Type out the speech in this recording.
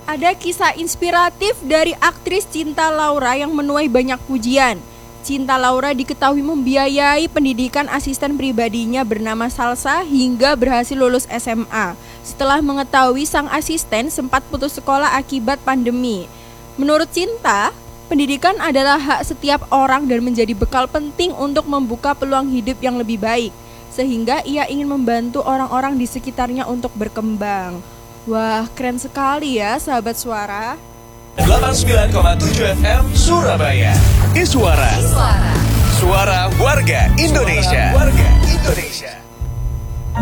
Ada kisah inspiratif dari aktris Cinta Laura yang menuai banyak pujian. Cinta Laura diketahui membiayai pendidikan asisten pribadinya bernama Salsa hingga berhasil lulus SMA. Setelah mengetahui sang asisten sempat putus sekolah akibat pandemi. Menurut Cinta, pendidikan adalah hak setiap orang dan menjadi bekal penting untuk membuka peluang hidup yang lebih baik. Sehingga ia ingin membantu orang-orang di sekitarnya untuk berkembang. Wah, keren sekali ya sahabat suara. 89,7 FM Surabaya. Iswara. Suara warga Indonesia.